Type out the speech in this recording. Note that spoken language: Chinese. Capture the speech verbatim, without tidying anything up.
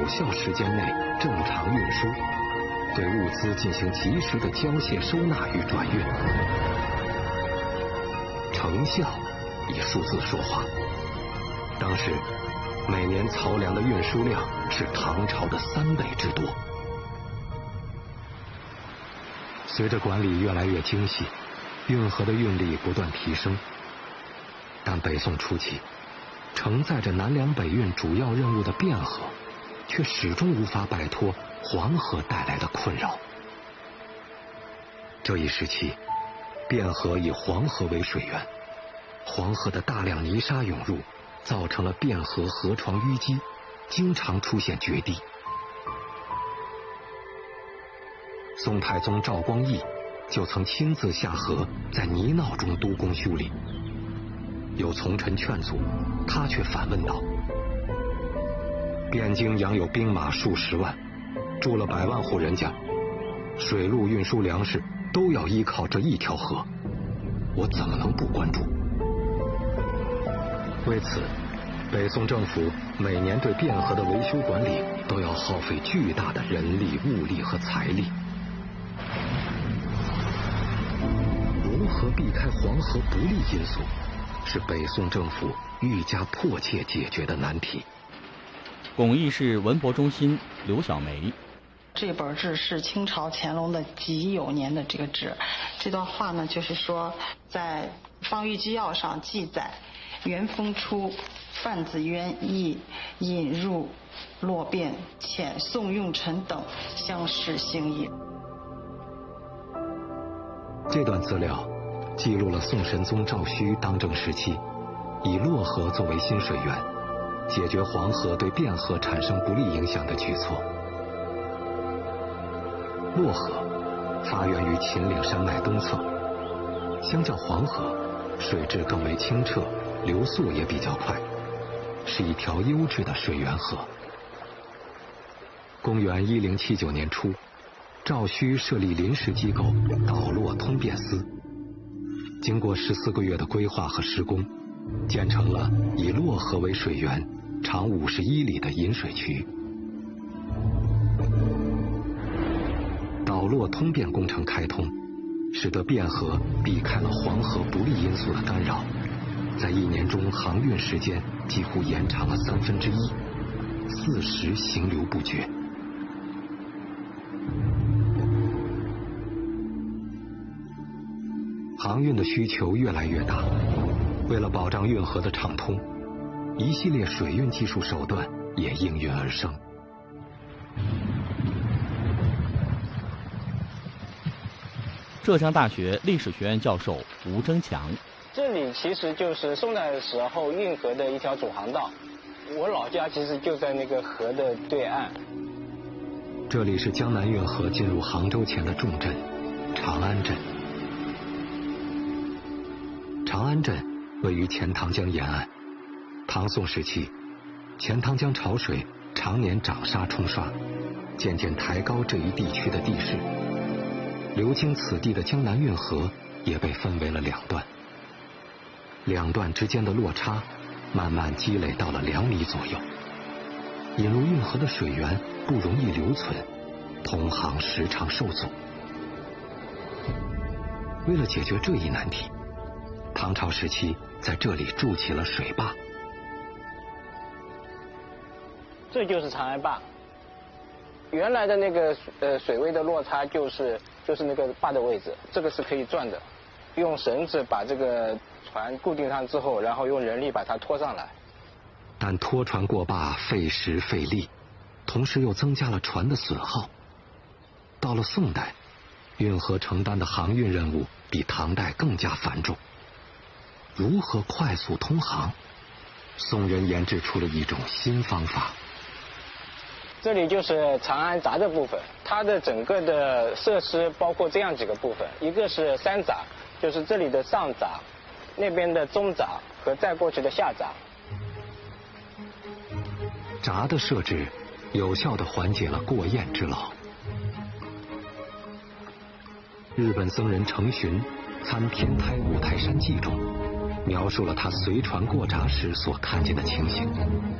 有效时间内正常运输，对物资进行及时的交卸、收纳与转运。成效以数字说话。当时，每年漕粮的运输量是唐朝的三倍之多。随着管理越来越精细，运河的运力不断提升。但北宋初期，承载着南粮北运主要任务的汴河，却始终无法摆脱黄河带来的困扰。这一时期，汴河以黄河为水源，黄河的大量泥沙涌入，造成了汴河河床淤积，经常出现决堤。宋太宗赵光义就曾亲自下河，在泥淖中督工修理。有从臣劝阻，他却反问道：汴京养有兵马数十万，住了百万户人家，水路运输粮食都要依靠这一条河，我怎么能不关注？为此，北宋政府每年对汴河的维修管理都要耗费巨大的人力、物力和财力。如何避开黄河不利因素，是北宋政府愈加迫切解决的难题。 巩义市文博中心刘小梅。 这本志是清朝乾隆的己酉年的这个志，这段话呢，就是说在方谕纪要上记载，元丰初，范子渊亦引入洛汴，遣宋用臣等相视行议。 这段资料记录了宋神宗赵顼当政时期，以洛河作为新水源，解决黄河对汴河产生不利影响的举措。洛河发源于秦岭山脉东侧，相较黄河，水质更为清澈，流速也比较快，是一条优质的水源河。公元一零七九年初，赵顼设立临时机构导洛通汴司，经过十四个月的规划和施工，建成了以洛河为水源、长五十一里的引水渠。导洛通汴工程开通，使得汴河避开了黄河不利因素的干扰，在一年中航运时间几乎延长了三分之一，四时行流不绝。航运的需求越来越大，为了保障运河的畅通，一系列水运技术手段也应运而生。 浙江大学历史学院教授吴征强。 这里其实就是宋代时候运河的一条主航道，我老家其实就在那个河的对岸。 这里是江南运河进入杭州前的重镇长安镇。长安镇位于钱塘江沿岸，唐宋时期，钱塘江潮水常年涨沙冲刷，渐渐抬高这一地区的地势。流经此地的江南运河也被分为了两段，两段之间的落差慢慢积累到了两米左右，引入运河的水源不容易留存，通航时常受阻。为了解决这一难题，唐朝时期在这里筑起了水坝。 这就是长安坝，原来的那个呃水位的落差就是就是那个坝的位置，这个是可以转的，用绳子把这个船固定上之后，然后用人力把它拖上来。 但拖船过坝费时费力，同时又增加了船的损耗。到了宋代，运河承担的航运任务比唐代更加繁重。如何快速通航？宋人研制出了一种新方法。 这里就是长安闸的部分，它的整个的设施包括这样几个部分，一个是三闸，就是这里的上闸，那边的中闸和再过去的下闸。 闸的设置有效地缓解了过堰之劳。日本僧人程寻参《天台五台山记》中描述了他随船过闸时所看见的情形。